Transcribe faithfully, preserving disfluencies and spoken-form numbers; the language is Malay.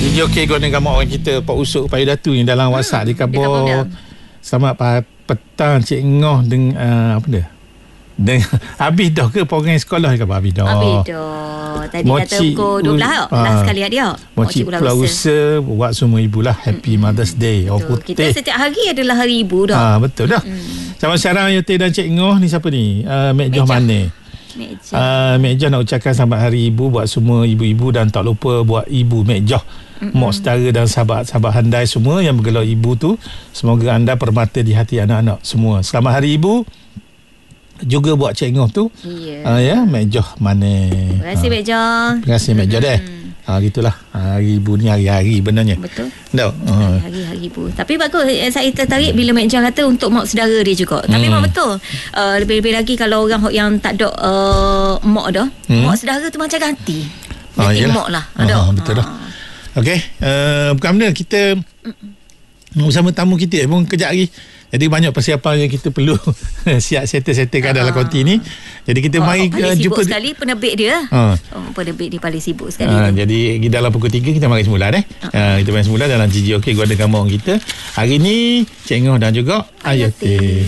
Jadi okey guna gambar orang kita Pak Usuk Pak Datu ni dalam WhatsApp Hmm, dia khabar. Selamat pa- petang Cik Ngoh dengan uh, apa dia? Dengan habis dah ke program sekolah ke habis dah. Habis dah. Tadi kata Moci pukul dua belas tau. uh, Last kali dia. Moci Pulau Usa buat semua ibu lah happy mm-hmm. Mother's Day. Oh, kita setiap hari adalah hari ibu dah. Ah, betul dah. Mm. Sama sekarang Yote dan Cik Ngoh ni siapa ni? Uh, Mek Joh mana? Mek Joh. Uh, Mek Joh nak ucapkan selamat hari ibu buat semua ibu-ibu dan tak lupa buat ibu Mek Joh. Mm-hmm. Mak saudara dan sahabat-sahabat handai semua yang bergelar ibu tu, semoga anda permata di hati anak-anak semua. Selamat hari ibu juga buat Cik Ngoh tu. Ya. Uh, ya, Mek Joh mana? Terima kasih Mek Joh. Terima kasih Mek Joh deh. Ha, gitulah. Hari ibu ni hari-hari benarnya. Betul. Tak. Uh. Hari-hari ibu. Tapi bagus, saya tertarik bila Mek Joh kata untuk mak saudara dia juga. Tapi hmm. memang betul. Uh, lebih-lebih lagi kalau orang yang tak ada uh, mak dah, hmm. mak saudara tu macam ganti. Ganti ah, mak lah. Ada. Ah, betul dah. Ah. Okey, uh, bukan benda kita bersama tamu kita pun kejap lagi. Jadi banyak persiapan yang kita perlu siap settle-settlekan uh, dalam konti ni. Jadi kita oh, mari uh, jumpa sekali penerbit dia. Uh. Oh, penerbit dia paling sibuk sekali. Uh, jadi dalam pukul tiga kita mari semula deh. Uh. Uh, kita mari semula dalam G G OK Gua ada gambar kita. Hari ni Cik Ngoh dan juga Ayote.